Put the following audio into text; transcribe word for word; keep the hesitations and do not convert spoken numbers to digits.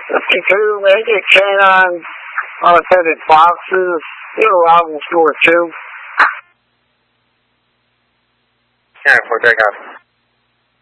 fifty-two, they get canines, unattended foxes, Eagle Island Store two. Yeah, we'll take off.